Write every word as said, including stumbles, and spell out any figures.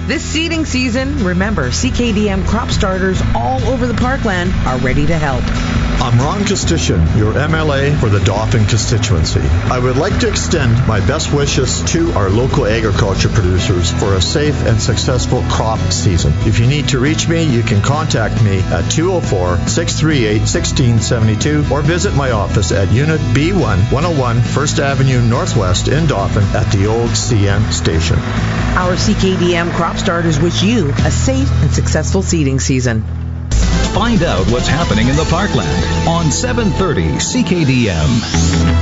This seeding season, remember, C K D M crop starters all over the parkland are ready to help. I'm Ron Kostician, your M L A for the Dauphin constituency. I would like to extend my best wishes to our local agriculture producers for a safe and successful crop season. If you need to reach me, you can contact me at two oh four, six three eight, one six seven two or visit my office at Unit B one, one oh one First Avenue Northwest in Dauphin at the old C N station. Our C K D M crop starters wish you a safe and successful seeding season. Find out what's happening in the parkland on seven thirty C K D M.